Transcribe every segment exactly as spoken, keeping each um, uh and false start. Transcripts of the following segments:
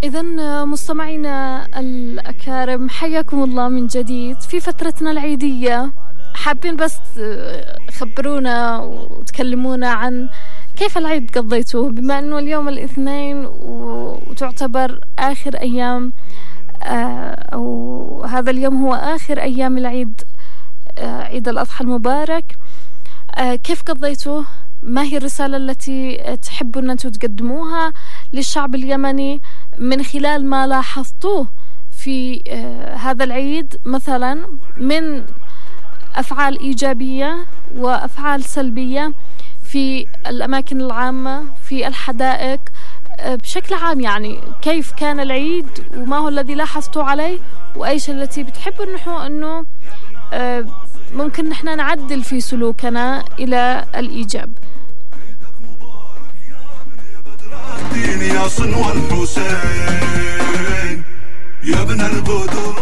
إذن مستمعينا الأكارم، حياكم الله من جديد في فترتنا العيدية. حابين بس خبرونا وتكلمونا عن كيف العيد قضيتوه، بما أنه اليوم الاثنين وتعتبر آخر أيام أو هذا اليوم هو آخر أيام العيد، عيد الأضحى المبارك. كيف قضيتوه؟ ما هي الرسالة التي تحبون أن تقدموها للشعب اليمني من خلال ما لاحظتوه في هذا العيد، مثلا من أفعال إيجابية وأفعال سلبية في الأماكن العامة، في الحدائق بشكل عام؟ يعني كيف كان العيد وما هو الذي لاحظتوا عليه، وأيش التي بتحبوا نحن أنه ممكن نحن نعدل في سلوكنا إلى الإيجاب. يا صنوى الحسين يا ابن البدور.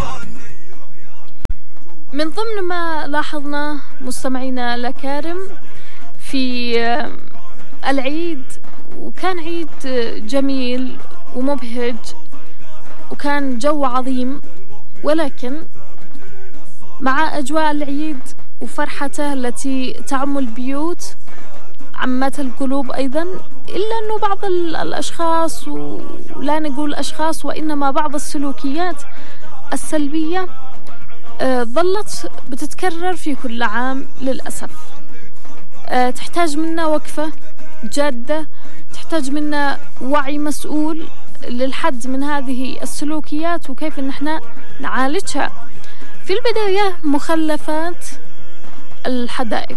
من ضمن ما لاحظنا مستمعينا الأكارم في العيد، وكان عيد جميل ومبهج وكان جو عظيم، ولكن مع أجواء العيد وفرحته التي تعم البيوت عمت القلوب أيضا، إلا أنه بعض الأشخاص، ولا نقول أشخاص وإنما بعض السلوكيات السلبية ظلت بتتكرر في كل عام للأسف. تحتاج منا وقفة جادة، تحتاج منا وعي مسؤول للحد من هذه السلوكيات وكيف نحن نعالجها. في البداية مخلفات الحدائق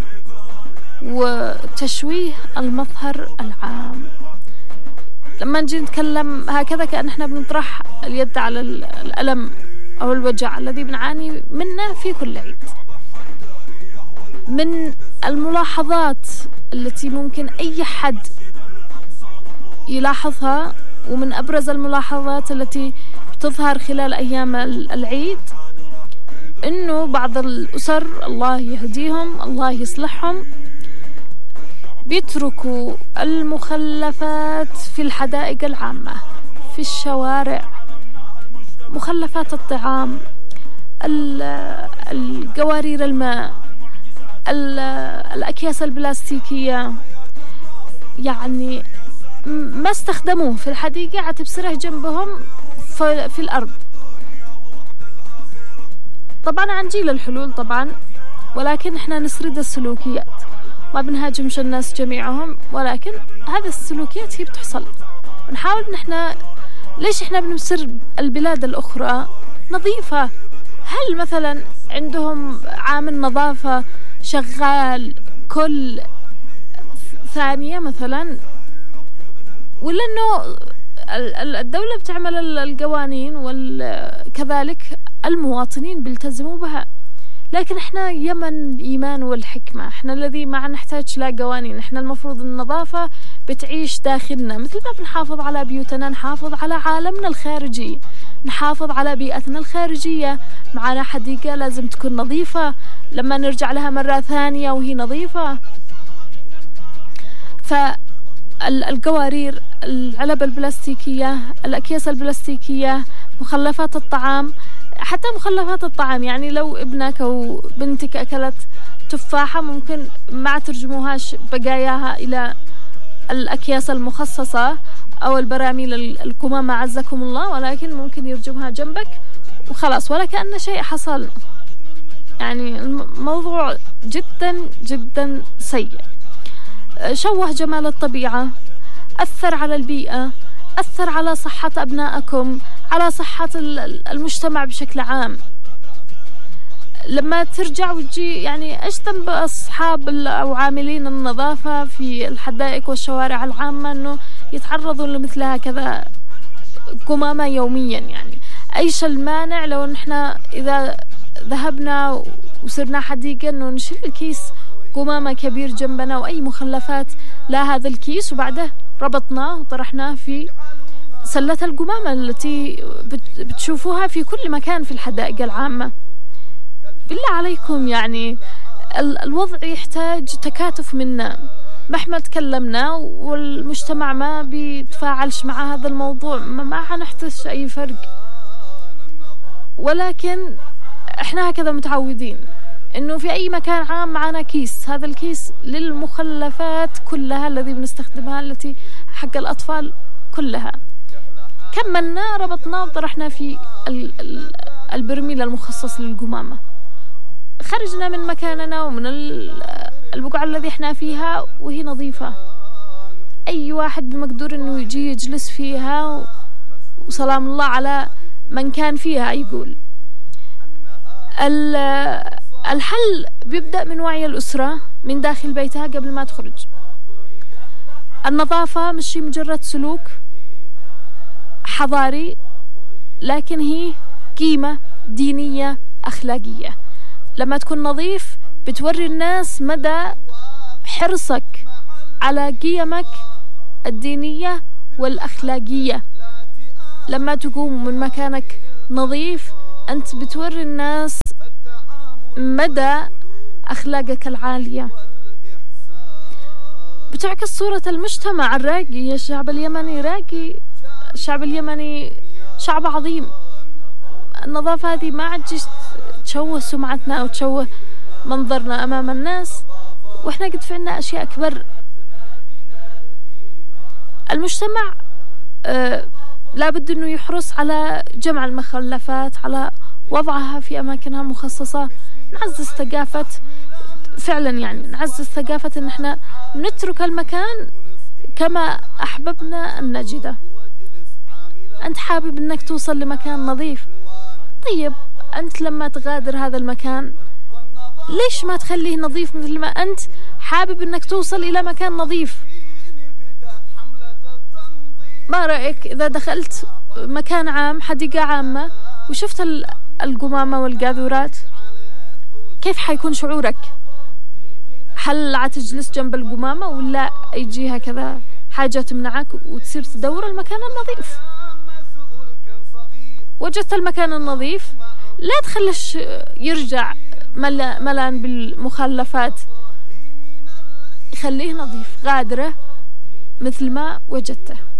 وتشويه المظهر العام. لما نجي نتكلم هكذا كأن احنا بنطرح اليد على الألم أو الوجع الذي بنعاني منه في كل عيد. من الملاحظات التي ممكن أي حد يلاحظها، ومن أبرز الملاحظات التي تظهر خلال أيام العيد، إنه بعض الأسر الله يهديهم الله يصلحهم بيتركوا المخلفات في الحدائق العامة، في الشوارع، مخلفات الطعام، القوارير الماء، الأكياس البلاستيكية، يعني ما استخدموه في الحديقة عتبصره جنبهم في الأرض. طبعا عنجيل الحلول طبعا، ولكن احنا نسرد السلوكيات، ما بنهاجمش الناس جميعهم، ولكن هذه السلوكيات هي بتحصل. نحاول نحن، ليش احنا بنمسر البلاد الأخرى نظيفة؟ هل مثلا عندهم عامل نظافة شغال كل ثانية مثلا، ولا انه الدولة بتعمل القوانين وكذلك المواطنين بيلتزموا بها؟ لكن احنا يمن ايمان والحكمة، احنا الذي ما نحتاج لا قوانين، احنا المفروض النظافة بتعيش داخلنا، مثل ما بنحافظ على بيوتنا نحافظ على عالمنا الخارجي، نحافظ على بيئتنا الخارجية. معنا حديقة لازم تكون نظيفة لما نرجع لها مرة ثانية وهي نظيفة. فالقوارير، العلب البلاستيكية، الأكياس البلاستيكية، مخلفات الطعام، حتى مخلفات الطعام، يعني لو ابنك أو بنتك أكلت تفاحة ممكن ما ترجموهاش بقاياها إلى الأكياس المخصصة أو البراميل الكمامة عزكم الله، ولكن ممكن يرجمها جنبك وخلاص ولا كأن شيء حصل. يعني الموضوع جدا جدا سيء، شوه جمال الطبيعة، أثر على البيئة، أثر على صحة أبنائكم، على صحة المجتمع بشكل عام. لما ترجع وتجي، يعني ايش ذنب أصحاب أو عاملين النظافة في الحدائق والشوارع العامة أنه يتعرضوا لمثل هكذا قمامة يوميا؟ يعني ايش المانع لو نحن إذا ذهبنا وصرنا حديقة أنه نشيل الكيس قمامة كبير جنبنا وأي مخلفات لا هذا الكيس، وبعده ربطناه وطرحناه في سلة القمامة التي بتشوفوها في كل مكان في الحدائق العامة. بالله عليكم، يعني الوضع يحتاج تكاتف منا، مهما تكلمنا والمجتمع ما بيتفاعلش مع هذا الموضوع ما حنحدث أي فرق. ولكن احنا هكذا متعودين انه في اي مكان عام معنا كيس، هذا الكيس للمخلفات كلها الذي بنستخدمها التي حق الاطفال كلها. كملنا ربطنا وطرحنا في البرميل المخصص للقمامة، خرجنا من مكاننا ومن البقعة الذي احنا فيها وهي نظيفة، اي واحد بمقدور انه يجي يجلس فيها وسلام الله على من كان فيها. يقول الحل بيبدأ من وعي الأسرة من داخل بيتها قبل ما تخرج. النظافة مش مجرد سلوك حضاري، لكن هي قيمة دينية أخلاقية. لما تكون نظيف بتوري الناس مدى حرصك على قيمك الدينية والأخلاقية. لما تقوم من مكانك نظيف أنت بتوري الناس مدى أخلاقك العالية، بتعكس صورة المجتمع الراقي. الشعب اليمني راقي، الشعب اليمني شعب عظيم. النظافة هذه ما عاد تشوه سمعتنا أو تشوه منظرنا أمام الناس، وإحنا قد فعلنا أشياء أكبر. المجتمع آه لابد أنه يحرص على جمع المخلفات، على وضعها في أماكنها المخصصة. نعزز ثقافة فعلا، يعني نعزز ثقافة أن احنا نترك المكان كما أحببنا أن نجده. أنت حابب أنك توصل لمكان نظيف، طيب أنت لما تغادر هذا المكان ليش ما تخليه نظيف مثل ما أنت حابب أنك توصل إلى مكان نظيف؟ ما رأيك إذا دخلت مكان عام، حديقة عامة، وشفت القمامة والقاذورات، كيف حيكون شعورك؟ هل عتجلس جنب القمامة ولا يجيها كذا حاجة تمنعك وتصير تدور المكان النظيف؟ وجدت المكان النظيف لا تخلش يرجع ملان بالمخلفات، خليه نظيف، غادره مثل ما وجدته.